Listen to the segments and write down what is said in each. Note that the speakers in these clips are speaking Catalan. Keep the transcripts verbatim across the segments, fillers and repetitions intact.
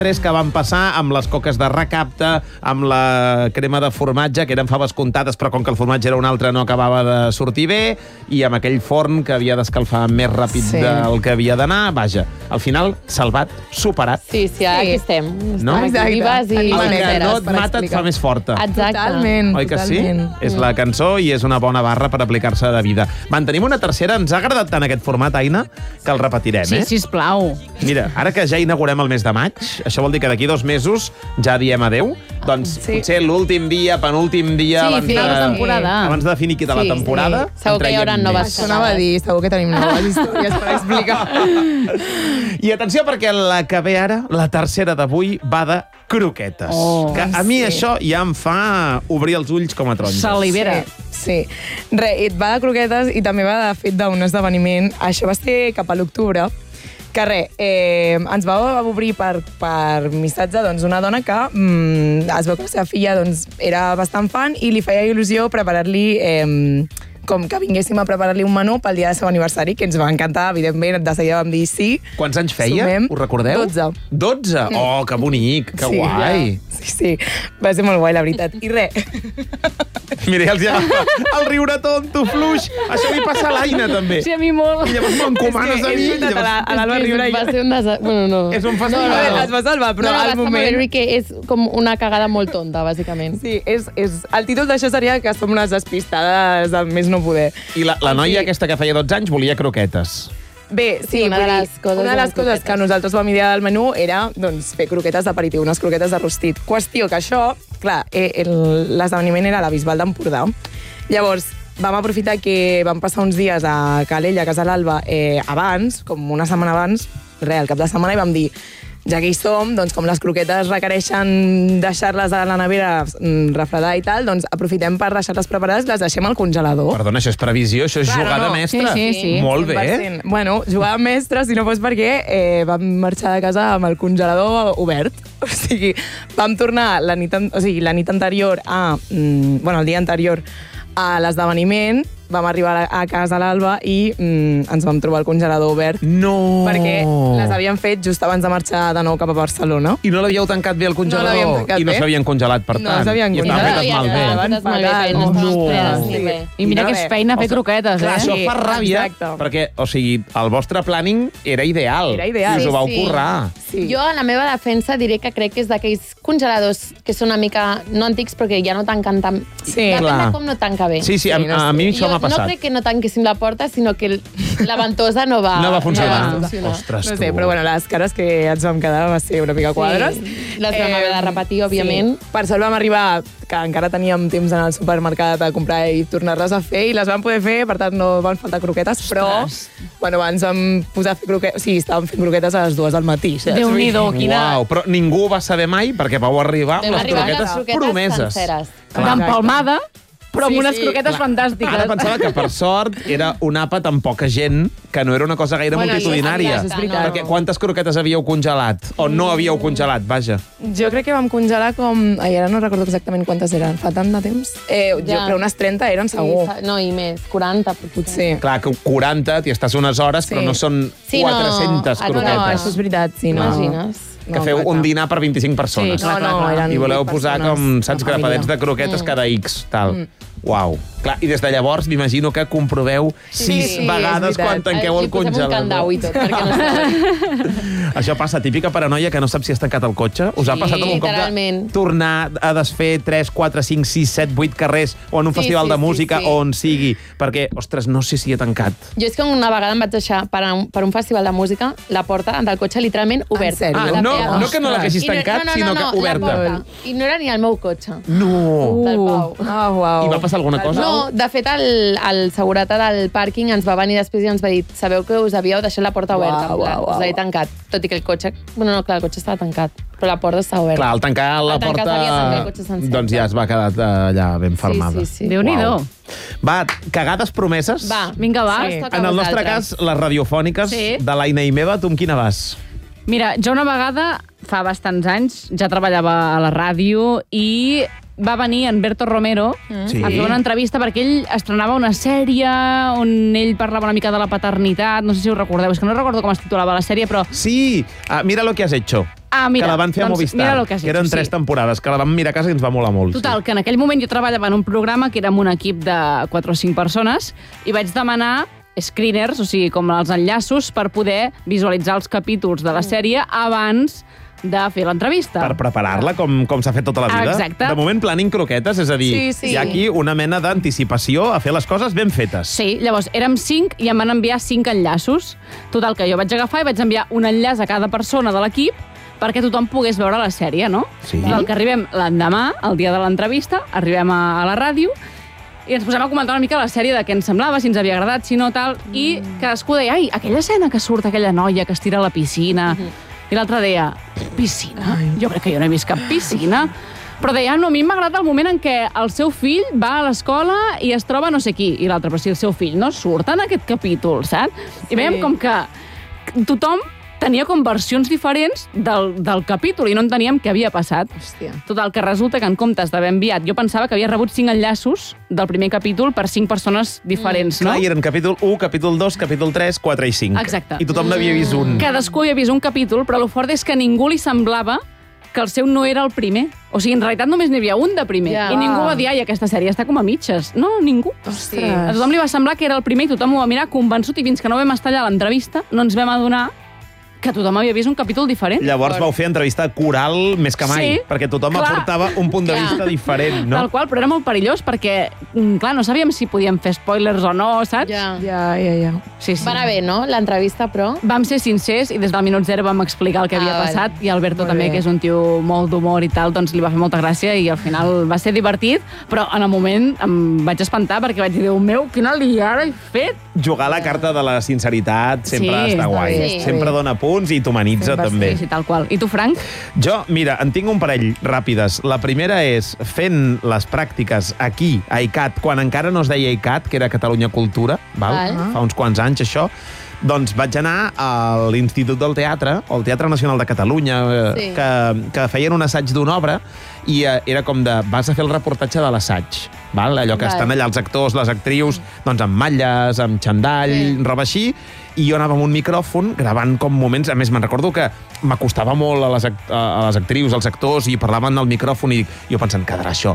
que van passar amb les coques de recapte, amb la crema de formatge, que eren faves comptades, però com que el formatge era un altre no acabava de sortir bé, i amb aquell forn que havia d'escalfar més ràpid sí. del que havia d'anar. Vaja, al final, salvat, superat. Sí, sí, aquí sí. estem. No? Estem vives i... El que no et mata et fa més forta. Exacte. Totalment. Oi que totalment. sí? És la cançó i és una bona barra per aplicar-se de vida. Man, tenim una tercera. Ens ha agradat tant aquest format, Aina, que el repetirem, sí, eh? Sí, sisplau. Mira, ara que ja inaugurem el mes de maig, això vol dir que d'aquí dos mesos ja diem adeu, doncs sí. potser l'últim dia, penúltim dia, sí, abans, final de, de, temporada. abans de finiquitar sí, la temporada, sí. Segur que hi haurà noves Això anava a dir, segur que tenim noves històries per explicar. I atenció, perquè la que ve ara, la tercera d'avui, va de croquetes. Oh, que a mi sí. això ja em fa obrir els ulls com a taronges. Salivera. Sí, sí. Re, va de croquetes i també va de fet d'un esdeveniment. Això va ser cap a l'octubre, que res, eh, ens va obrir per, per missatge doncs, una dona que mm, es veu que la seva filla doncs, era bastant fan i li feia il·lusió preparar-li... Eh, com que vinguéssim a preparar-li un menú pel dia del seu aniversari, que ens va encantar, evidentment, de seguida vam dir sí. Quants anys feia? Sumem. Ho recordeu? dotze. dotze? Oh, que bonic, que sí, guai. Ja. Sí, sí, va ser molt guai, la veritat. I res. Mira, ja els agafa el riure tonto, fluix. Això li passa a l'Aina, també. Sí, a mi molt. I llavors m'encomanes a mi. És que a l'Alba Riure... Va ser un desa... Bueno, no. És un festival. No, no, es va salvar, però no, no, al moment... No, que és com una cagada molt tonta, bàsicament. Sí, és, és... el títol d'això seria que som unes despistades del més no poder. I la, la noia sí. aquesta que feia dotze anys volia croquetes. Bé, sí, sí una, de les coses una de les coses que nosaltres vam idear del menú era doncs, fer croquetes d'aperitiu, unes croquetes de rostit. Qüestió que això, clar, eh, l'esdeveniment era a la Bisbal d'Empordà. Llavors, vam aprofitar que vam passar uns dies a Calella, a Casa l'Alba, eh, abans, com una setmana abans, res, al cap de setmana, i vam dir, ja que hi som, doncs com les croquetes requereixen deixar-les a la nevera refredar i tal, doncs aprofitem per deixar-les preparades i les deixem al congelador. Perdona, això és previsió, això és Claro, jugada no. mestra. Sí, sí, sí. Molt bé. cent per cent. Bueno, jugada mestra, si no fos perquè eh, vam marxar de casa amb el congelador obert. O sigui, vam tornar la nit, o sigui, la nit anterior a... Mm, bueno, el dia anterior a l'esdeveniment, vam arribar a casa a l'alba i mm, ens vam trobar el congelador obert. No! Perquè les havíem fet just abans de marxar de nou cap a Barcelona. I no l'havíeu tancat bé al congelador? No tancat I no bé. s'havien congelat, per tant. No s'havien I estaven congelat. fetes malbé. Estaven fatal. No. No. I mira que és feina fer croquetes, Clar, eh? això fa ràbia, Exacte. perquè, o sigui, el vostre planning era ideal. Era ideal. I us ho Sí, vau sí. currar. Sí. Jo, en la meva defensa, diré que crec que és d'aquells congeladors que són una mica, no antics, perquè ja no tanquen tan... Sí. Depèn Clar. de com no tanca bé. Sí, sí, a, Sí, no a sé. mi això Jo m'ha passat. no crec que no tanquéssim la porta, sinó que el- la ventosa no va... No va funcionar. No va funcionar. Ostres, No tu. sé, però bueno, les cares que ens vam quedar va ser una mica quadres. Sí, les vam haver de repetir, òbviament. Sí. Per sort vam arribar, que encara teníem temps d'anar al supermercat a comprar i tornar-les a fer, i les vam poder fer, per tant no van faltar croquetes, però bueno, ens vam posar a fer croquetes, sí, estàvem fent croquetes a les dues del matí. Saps? Déu-n'hi-do, quina... Uau, però ningú va saber mai perquè vau arribar amb Vam les arribar amb les croquetes croquetes promeses. senceres. d'empalmada, però amb Sí, unes sí, croquetes Clar, fantàstiques. Ara pensava que, per sort, era un àpat amb poca gent, que no era una cosa gaire Bueno, multitudinària. això és veritat. Perquè quantes croquetes havíeu congelat? O no havíeu congelat, vaja. Jo crec que vam congelar com... Ai, ara no recordo exactament quantes eren. Fa tant de temps? Eh, jo, Ja. però unes trenta eren segur. Sí, no, i més, quaranta, potser. Sí. Clar, que quaranta, t'hi estàs unes hores, Sí. però no són Sí, no, quatre-centes ah, no, croquetes. No, això és veritat, sí. No. Imagines? Que feu un dinar per vint-i-cinc persones. Sí, No, clar, no, clar. eren I voleu vuit posar persones, com, saps, la família. grapadets de croquetes cada X, tal. Uau. Clar, i des de llavors m'imagino que comproveu sis sí, vegades és veritat. quan tanqueu Li el posem congelador. un candau i tot, perquè no saben. Això passa, típica paranoia que no saps si has tancat el cotxe. Us ha Sí, passat algun cop de literalment. tornar a desfer tres, quatre, cinc, sis, set, vuit carrers o en un Sí, festival sí, de sí, música sí. o on sigui, perquè, ostres, no sé si he tancat. Jo és que una vegada em vaig deixar per a un, per un festival de música la porta del cotxe literalment oberta. sèrio? Ah, La no, peada. no que no l'haguessis I no- tancat, no, no, sinó no, que no, oberta. La porta. I no era ni el meu cotxe. No! Del Pau. Ah, uau. I va passar alguna cosa? No, de fet, el, el segurata del pàrquing ens va venir després i ens va dir sabeu que us havíeu deixat la porta oberta, Uau, en plan, uau, uau. us l'he tancat. Tot i que el cotxe... Bueno, no, clar, el cotxe estava tancat, però la porta estava oberta. Clar, al tancar la Al tancar porta, faria tancar el cotxe sencer. doncs ja es va quedar allà ben fermada. Sí, sí, sí. Déu-n'hi-do. Uau. Va, cagades promeses. Va, Vinga, va. us toca a En el nostre vosaltres. cas, les radiofòniques Sí. de l'Aina i meva, tu amb quina vas? Mira, jo una vegada, fa bastants anys, ja treballava a la ràdio i va venir en Berto Romero Sí. a fer una entrevista perquè ell estrenava una sèrie on ell parlava una mica de la paternitat, no sé si ho recordeu, és que no recordo com es titulava la sèrie, però Sí, ah, mira lo que has hecho. Ah, mira, que la van fer doncs a Movistar, mira el que has que eren dit, tres sí. temporades, que la vam mirar a casa i ens va molar molt. Total, sí. que en aquell moment jo treballava en un programa que era amb un equip de quatre o cinc persones i vaig demanar screeners, o sigui, com els enllaços, per poder visualitzar els capítols de la sèrie abans de fer l'entrevista. Per preparar-la, com, com s'ha fet tota la vida. Exacte. De moment, planning croquetes, és a dir, Sí, sí. hi ha aquí una mena d'anticipació a fer les coses ben fetes. Sí, llavors érem cinc i em van enviar cinc enllaços. Total, que jo vaig agafar i vaig enviar un enllaç a cada persona de l'equip perquè tothom pogués veure la sèrie, no? Sí. Total, que arribem l'endemà, el dia de l'entrevista, arribem a, a la ràdio i ens posem a comentar una mica la sèrie de què ens semblava, si ens havia agradat, si no, tal, mm. i cadascú deia, ai, aquella escena que surt, aquella noia que es tira a la piscina, mm-hmm. i l'altre deia, piscina? Ai. Jo crec que jo no he vist cap piscina. Però deia, no, a mi m'agrada el moment en què el seu fill va a l'escola i es troba no sé qui. I l'altre, però si el seu fill no surt en aquest capítol, saps? I veiem com que tothom tenia com versions diferents del, del capítol i no enteníem què havia passat. Hòstia. Total, que resulta que en comptes d'haver enviat, jo pensava que havia rebut cinc enllaços del primer capítol per cinc persones diferents, Mm. no? Clar, i eren capítol u, capítol dos, capítol tres, quatre i cinc. Exacte. I tothom n'havia vist un. Cadascú havia vist un capítol, però el fort és que ningú li semblava que el seu no era el primer. O sigui, en realitat només n'hi havia un de primer. Ja. I ningú va dir, ai, aquesta sèrie està com a mitges. No, ningú. Ostres. A tothom li va semblar que era el primer i tothom ho va mirar convençut i fins que no vam estar allà a l'entrevista no ens vam adonar que tothom havia vist un capítol diferent. Llavors vau fer entrevista coral més que mai, Sí, perquè tothom clar. aportava un punt de Clar. vista diferent, no? Tal qual, però era molt perillós perquè, mm, clar, no sabíem si podíem fer spoilers o no, saps? Ja. Ja, ja, ja. Sí, sí. Va anar bé, no?, l'entrevista, però... Vam ser sincers i des del minut zero vam explicar el que Ah, havia vale. passat i Alberto Molt també, bé. que és un tio molt d'humor i tal, doncs li va fer molta gràcia i al final va ser divertit, però en el moment em vaig espantar perquè vaig dir, Déu meu, quina liada he fet! Jugar la carta de la sinceritat sempre Sí, està està guai. bé, està Sempre bé. dona punts i t'humanitza també. Sí, sí, tal qual. I tu, Frank? Jo, mira, en tinc un parell ràpides. La primera és fent les pràctiques aquí, a I C A T, quan encara no es deia I C A T, que era Catalunya Cultura, val? Val. Fa uns quants anys, això. Doncs vaig anar a l'Institut del Teatre, o al Teatre Nacional de Catalunya, eh, Sí. que, que feien un assaig d'una obra, i eh, era com de, vas a fer el reportatge de l'assaig, val? Allò que Val. estan allà els actors, les actrius, doncs amb matlles, amb xandall, Sí. roba així, i jo anava amb un micròfon gravant com moments. A més, me'n recordo que m'acostava molt a les, act a les actrius, als actors, i parlaven al micròfon, i jo pensant, quedarà això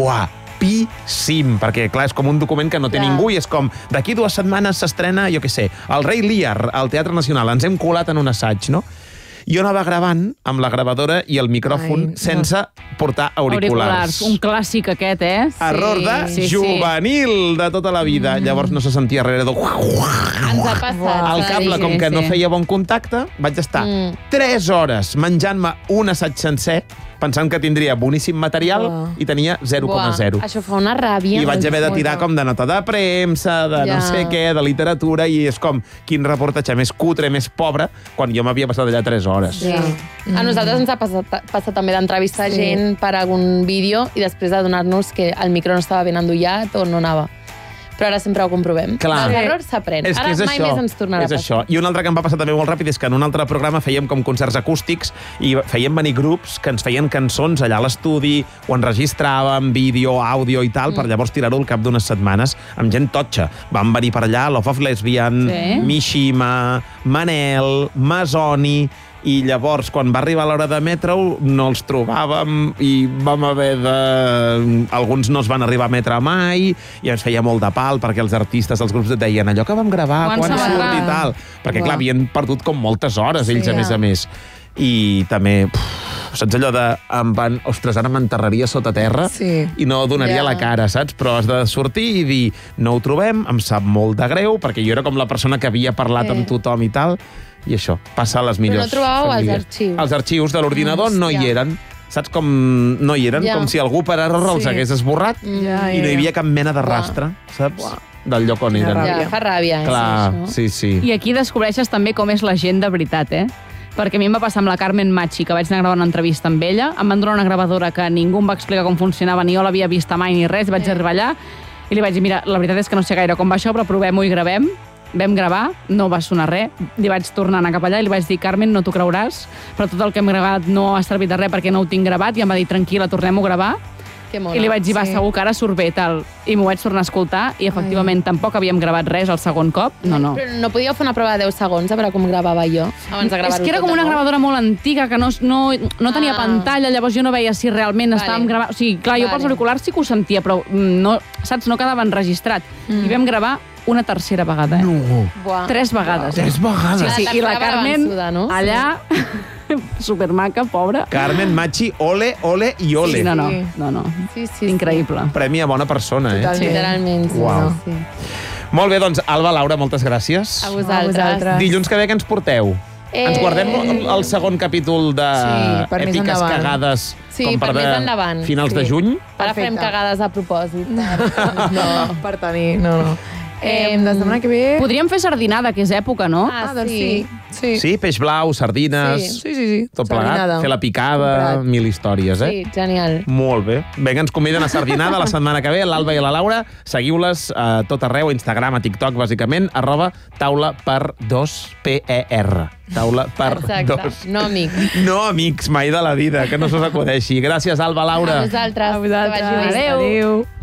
guapíssim, perquè, clar, és com un document que no té Clar. ningú, i és com, d'aquí dues setmanes s'estrena, jo què sé, el Rei Lear, al Teatre Nacional, ens hem colat en un assaig, no? Jo anava gravant amb la gravadora i el micròfon Ai, no. sense portar auriculars. Un clàssic aquest, eh? Error de Sí, sí. juvenil de tota la vida. Mm. Llavors no se sentia res de... Ens ha passat. El s'ha de cable, dir. com que no sí. feia bon contacte, vaig estar Mm. tres hores menjant-me un assaig sencer, pensant que tindria boníssim material, Uah. i tenia zero coma zero. Buah, això fa una ràbia. I vaig haver de tirar Molta. com de nota de premsa, de no Ja. sé què, de literatura, i és com, quin reportatge més cutre, més pobre, quan jo m'havia passat allà tres hores. Sí. A nosaltres ens ha passat, passat també d'entrevistar Sí. gent per algun vídeo i després de donar-nos que el micro no estava ben endollat o no anava. Però ara sempre ho comprovem. Clar. Dels errors s'aprèn. És que Ara és mai això, més ens tornarà és a passar. això. I un altre que em va passar també molt ràpid és que en un altre programa fèiem com concerts acústics i fèiem venir grups que ens feien cançons allà a l'estudi, ho enregistràvem, vídeo, àudio i tal, mm. per llavors tirar-ho al cap d'unes setmanes amb gent totxa. Van venir per allà Love of Lesbian, Sí. Mishima, Manel, Masoni, i llavors, quan va arribar l'hora d'emetre-ho, no els trobàvem i vam haver de... Alguns no es van arribar a emetre mai i ens feia molt de pal perquè els artistes, els grups et deien allò que vam gravar, Quan quan, s'emetrà? surt i tal. Perquè, Uah. clar, havien perdut com moltes hores, ells, Sí, a més ja. a més. I també, puf, saps allò de... Em van, ostres, ara m'enterraria sota terra Sí. i no donaria Ja. la cara, saps? Però has de sortir i dir, no ho trobem, em sap molt de greu, perquè jo era com la persona que havia parlat Sí. amb tothom i tal, i això, passa a les millors no trobàveu els famílies. arxius? Els arxius de l'ordinador no hi Hòstia. eren. Saps com no hi eren? Ja. Com si algú per error els Sí. hagués esborrat Mm. Ja, i no hi havia cap mena de rastre, saps? Del lloc on Quina eren. ràbia. Ja, fa ràbia, eh? Clar, això. sí, sí. I aquí descobreixes també com és la gent de veritat, eh? Perquè a mi em va passar amb la Carmen Machi, que vaig anar a gravar una entrevista amb ella. Em van donar una gravadora que ningú em va explicar com funcionava, ni jo l'havia vista mai ni res. Vaig Sí. arribar allà i li vaig dir, mira, la veritat és que no sé gaire com va això, però provem-ho i gravem. Vam gravar, no va sonar res. Li vaig tornar a anar cap allà i li vaig dir, Carmen, no t'ho creuràs, però tot el que hem gravat no ha servit de res perquè no ho tinc gravat, i em va dir, tranquil·la, tornem-ho a gravar. Que mona. I li vaig dir, va, Sí. segur que ara surt bé, tal. I m'ho vaig tornar a escoltar, i efectivament tampoc havíem gravat res el segon cop. No, no. Però no podíeu fer una prova de deu segons a veure com gravava jo, abans de gravar-ho És que era tot com de una nou? gravadora molt antiga, que no, no, no tenia Ah. pantalla, llavors jo no veia si realment Vale. estàvem gravant. O sigui, clar, jo Vale. pels auriculars sí que ho sentia, però no, saps, no quedava enregistrat. Mm. I vam gravar una tercera vegada, eh? No. Buah. Tres vegades. Tres eh? vegades. Sí, sí, i la tercera va Carmen, vençuda, no? allà, supermaca, pobra. Carmen Machi, ole, ole i ole. Sí, no, no, Sí. no, no. Sí, sí, sí. Increïble. Premi a bona persona, eh? Totalment. Literalment, sí. Uau. sí. Molt bé, doncs, Alba, Laura, moltes gràcies. A vosaltres. A vosaltres. Dilluns que ve, què ens porteu? Eh, Ens guardem el, el segon capítol de Sí, per més èpiques endavant. cagades Sí, com per, per de més endavant. finals Sí. de juny. Ara farem Perfecte. cagades a propòsit. No. Per tenir, no, no. Eh, Em, la setmana que ve... Podríem fer sardinada, que és època, no? Ah, Ah, doncs sí. sí. Sí, Sí, peix blau, sardines, sí, sí. sí. tot plegat, Sardinada. fer la picada, Comprat. mil històries, eh? Sí, genial. Molt bé. Vinga, ens conviden a Sardinada la setmana que ve, l'Alba i la Laura. Seguiu-les a tot arreu, a Instagram, a TikTok, bàsicament, arroba taula per dos P E R. Taula per Exacte. dos. No, amic. No, amics, mai de la vida, que no se us acudeixi. Gràcies, Alba, Laura. A vosaltres. A vosaltres. Que vagi bé. Adéu. Adéu.